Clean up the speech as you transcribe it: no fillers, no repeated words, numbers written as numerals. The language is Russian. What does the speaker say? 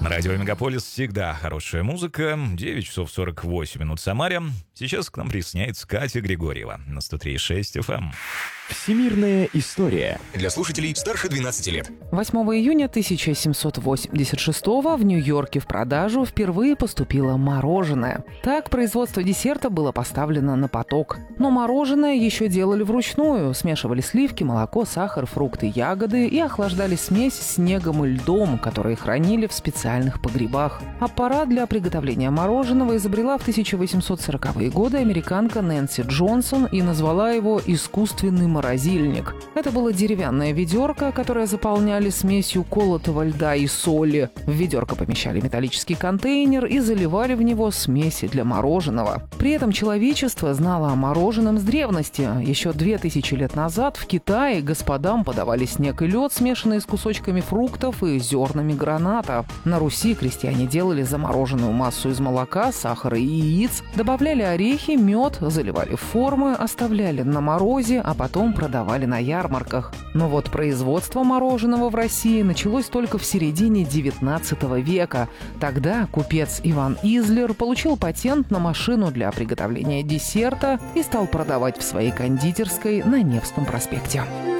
Радио Мегаполис всегда хорошая музыка. 9 часов 48 минут в Самаре. Сейчас к нам присоединяется Катя Григорьева на 103.6 FM. Всемирная история. Для слушателей старше 12 лет. 8 июня 1786 в Нью-Йорке в продажу впервые поступило мороженое. Так производство десерта было поставлено на поток. Но мороженое еще делали вручную. Смешивали сливки, молоко, сахар, фрукты, ягоды и охлаждали смесь с снегом и льдом, которые хранили в специальных погребах. Аппарат для приготовления мороженого изобрела в 1840-е годы американка Нэнси Джонсон и назвала его «искусственный морозильник». Это было деревянное ведерко, которое заполняли смесью колотого льда и соли. В ведерко помещали металлический контейнер и заливали в него смеси для мороженого. При этом человечество знало о мороженом с древности. Еще 2000 лет назад в Китае господам подавали снег и лед, смешанные с кусочками фруктов и зернами граната. На Руси крестьяне делали замороженную массу из молока, сахара и яиц, добавляли орехи, мед, заливали в формы, оставляли на морозе, а потом продавали на ярмарках. Но вот производство мороженого в России началось только в середине 19 века. Тогда купец Иван Излер получил патент на машину для приготовления десерта и стал продавать в своей кондитерской на Невском проспекте.